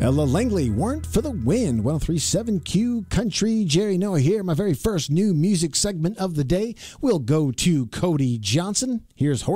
Ella Langley, Warrant for the Win, 1037Q Country. Jerry Noah here. My very first new music segment of the day will go to Cody Johnson. Here's Horse.